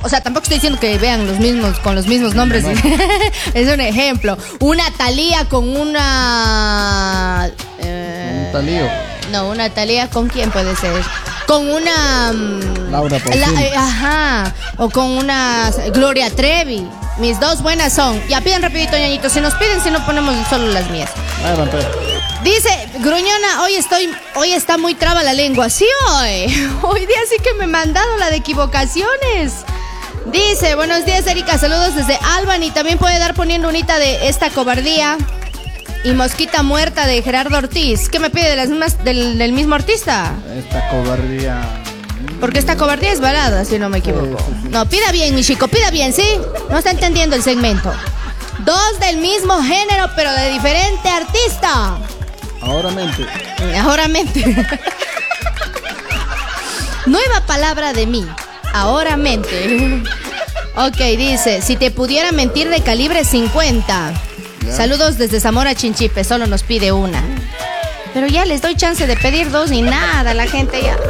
O sea, tampoco estoy diciendo que vean los mismos, con los mismos nombres. No. Es un ejemplo. Una Thalía con una... Un talío. No, una Thalía con quién puede ser. Con una... Laura Pausini. ajá. O con una Gloria Trevi. Mis dos buenas son. Ya piden rapidito, ñañitos. Si nos piden, si no ponemos solo las mías. Ay, vampiro. Dice, Gruñona, hoy está muy traba la lengua. Sí, hoy día sí que me he mandado la de equivocaciones. Dice, buenos días, Erika, saludos desde Albany. También puede dar poniendo unita de Esta Cobardía y Mosquita Muerta de Gerardo Ortiz. ¿Qué me pide de las mismas, del mismo artista? Esta cobardía. Porque Esta Cobardía es balada, si no me equivoco. Sí. No, pida bien, mi chico, pida bien, ¿sí? No está entendiendo el segmento. Dos del mismo género, pero de diferente artista. Ahora mente. Ahora mente. Nueva palabra de mí. Ahora mente. Ok, dice, si te pudiera mentir de calibre 50. Ya. Saludos desde Zamora Chinchipe, solo nos pide una. Pero ya les doy chance de pedir dos y nada, la gente ya...